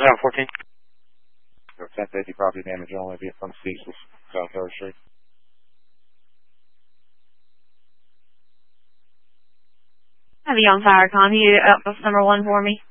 Down 14. 1050 property damage only, be from Cecil, South 3rd Street. Have you on fire, Con? You up bus number 1 for me?